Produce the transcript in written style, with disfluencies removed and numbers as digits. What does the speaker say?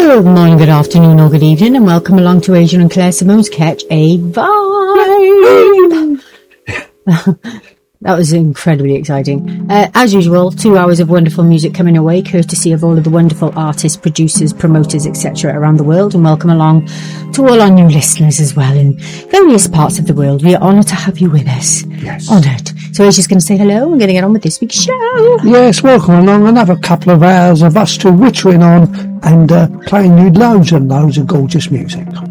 Good morning, good afternoon, or good evening, and welcome along to Adrian and Claire Simone's Catch a Vibe. That was incredibly exciting. As usual, 2 hours of wonderful music coming away, courtesy of all of the wonderful artists, producers, promoters, etc. around the world, and welcome along to all our new listeners as well in various parts of the world. We are honoured to have you with us. Yes. Honoured. So Adrian's going to say hello. I'm going to get on with this week's show. Yes, welcome along. Another couple of hours of us two wittering on and playing you loads and loads of gorgeous music.